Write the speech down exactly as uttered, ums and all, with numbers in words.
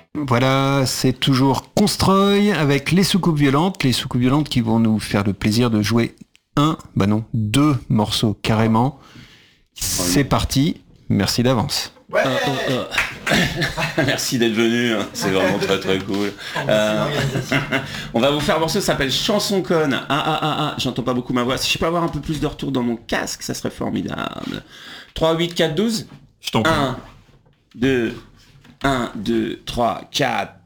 Voilà, c'est toujours Constroy avec les soucoupes violentes, les soucoupes violentes qui vont nous faire le plaisir de jouer un, bah non, deux morceaux carrément. C'est parti, merci d'avance. Ouais. Euh, euh, euh. Merci d'être venu, hein. C'est vraiment très très cool. Euh, on va vous faire un morceau, ça s'appelle Chanson conne. Ah ah ah ah, j'entends pas beaucoup ma voix. Si je peux avoir un peu plus de retour dans mon casque, ça serait formidable. trois, huit, quatre, douze. Je t'en prie. un, deux, un, deux, trois, quatre.